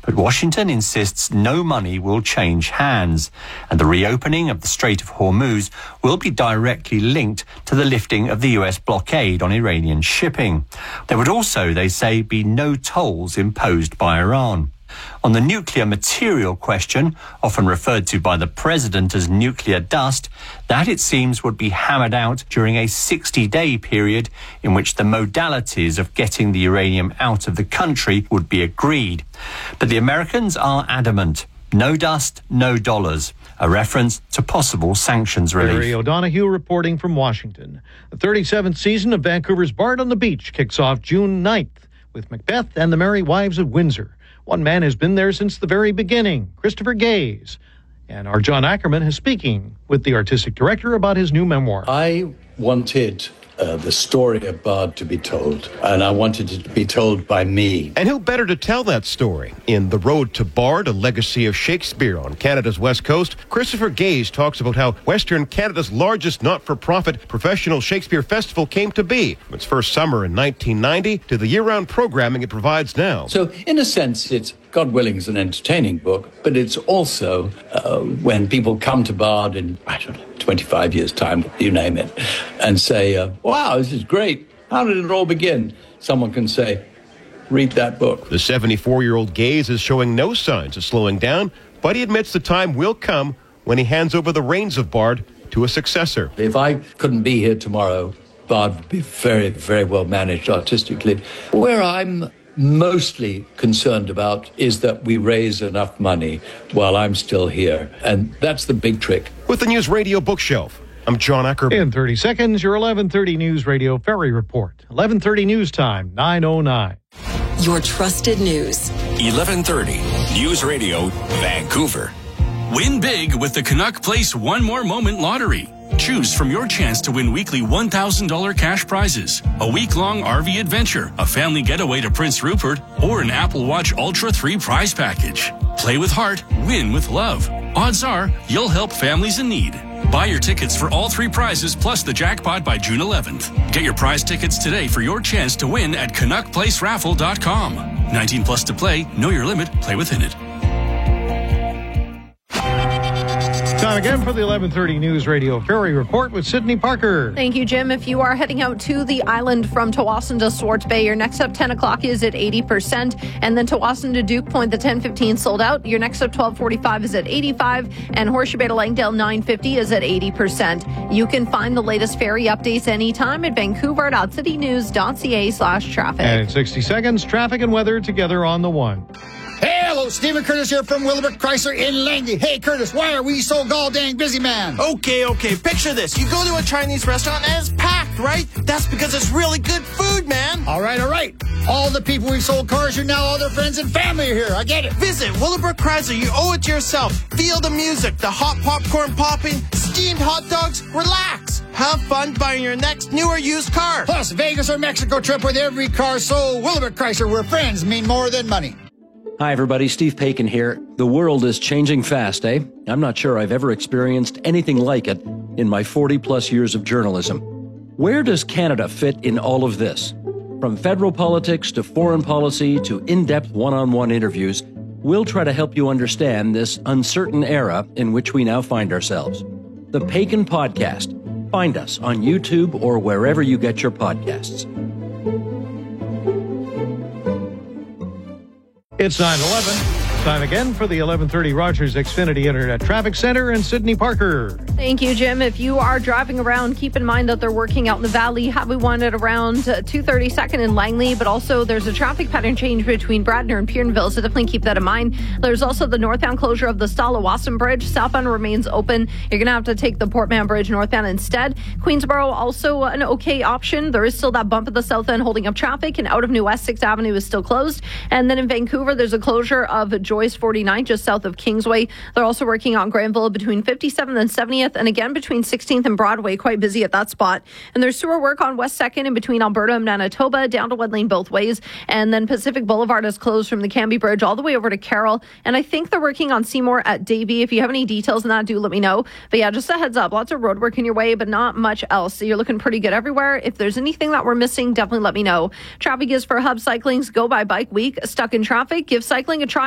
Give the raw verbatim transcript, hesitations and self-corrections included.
But Washington insists no money will change hands, and the reopening of the Strait of Hormuz will be directly linked to the lifting of the U S blockade on Iranian shipping. There would also, they say, be no tolls imposed by Iran. On the nuclear material question, often referred to by the president as nuclear dust, that it seems would be hammered out during a sixty-day period in which the modalities of getting the uranium out of the country would be agreed. But the Americans are adamant. No dust, no dollars. A reference to possible sanctions relief. Barry O'Donoghue reporting from Washington. The thirty-seventh season of Vancouver's Bard on the Beach kicks off June ninth with Macbeth and the Merry Wives of Windsor. One man has been there since the very beginning, Christopher Gaze. And our John Ackerman is speaking with the artistic director about his new memoir. I wanted uh, the story of Bard to be told, and I wanted it to be told by me. And who better to tell that story? In The Road to Bard, a legacy of Shakespeare on Canada's West Coast, Christopher Gaze talks about how Western Canada's largest not-for-profit professional Shakespeare festival came to be, from its first summer in nineteen ninety to the year-round programming it provides now. So, in a sense, it's God willing, is an entertaining book, but it's also uh, when people come to Bard in, I don't know, twenty-five years' time, you name it, and say, uh, wow, this is great. How did it all begin? Someone can say, read that book. The seventy-four-year-old Gaze is showing no signs of slowing down, but he admits the time will come when he hands over the reins of Bard to a successor. If I couldn't be here tomorrow, Bard would be very, very well managed artistically. Where I'm mostly concerned about is that we raise enough money while I'm still here. And that's the big trick. With the News Radio Bookshelf, I'm John Ackerman. In thirty seconds, your eleven thirty News Radio Ferry Report. eleven thirty News Time, nine oh nine. Your trusted news. eleven thirty News Radio Vancouver. Win big with the Canuck Place One More Moment Lottery. Choose from your chance to win weekly one thousand dollars cash prizes, a week-long R V adventure, a family getaway to Prince Rupert, or an Apple Watch Ultra three prize package. Play with heart, win with love. Odds are you'll help families in need. Buy your tickets for all three prizes plus the jackpot by June eleventh. Get your prize tickets today for your chance to win at canuck place raffle dot com. nineteen plus to play. Know your limit. Play within it. Time again for the eleven thirty News Radio Ferry Report with Sydney Parker. Thank you, Jim. If you are heading out to the island from Tawasin to Swartz Bay, your next up ten o'clock is at eighty percent. And then Tawasin to Duke Point, the ten fifteen sold out. Your next up twelve forty-five is at eighty-five. And Horseshoe Bay to Langdale nine fifty is at eighty percent. You can find the latest ferry updates anytime at vancouver dot city news dot c a slash traffic. And in sixty seconds, traffic and weather together on the one. Hey, hello, Stephen Curtis here from Willowbrook Chrysler in Langley. Hey, Curtis, why are we so gall-dang busy, man? Okay, okay, picture this. You go to a Chinese restaurant and it's packed, right? That's because it's really good food, man. All right, all right. All the people we've sold cars to now, all their friends and family are here. I get it. Visit Willowbrook Chrysler. You owe it to yourself. Feel the music, the hot popcorn popping, steamed hot dogs. Relax. Have fun buying your next new or used car. Plus, Vegas or Mexico trip with every car sold. Willowbrook Chrysler, where friends mean more than money. Hi, everybody. Steve Paikin here. The world is changing fast, eh? I'm not sure I've ever experienced anything like it in my forty-plus years of journalism. Where does Canada fit in all of this? From federal politics to foreign policy to in-depth one-on-one interviews, we'll try to help you understand this uncertain era in which we now find ourselves. The Paikin Podcast. Find us on YouTube or wherever you get your podcasts. It's nine eleven. Time again for the eleven thirty Rogers Xfinity Internet Traffic Center and Sydney Parker. Thank you, Jim. If you are driving around, keep in mind that they're working out in the valley. Highway one at around two thirty-second in Langley, but also there's a traffic pattern change between Bradner and Pierdenville, so definitely keep that in mind. There's also the northbound closure of the Stala-Wasson Bridge. Southbound remains open. You're going to have to take the Portman Bridge northbound instead. Queensboro, also an okay option. There is still that bump at the south end holding up traffic, and out of New West, sixth Avenue is still closed. And then in Vancouver, there's a closure of Joyce forty-nine just south of Kingsway. They're also working on Granville between fifty-seventh and seventieth, and again between sixteenth and Broadway, quite busy at that spot. And there's sewer work on West second in between Alberta and Manitoba, down to Wed Lane both ways. And then Pacific Boulevard is closed from the Cambie Bridge all the way over to Carroll. And I think they're working on Seymour at Davie. If you have any details on that, do let me know. But yeah, just a heads up, lots of road work in your way, but not much else. So you're looking pretty good everywhere. If there's anything that we're missing, definitely let me know. Traffic is for Hub Cycling's Go By Bike Week. Stuck in traffic? Give cycling a try.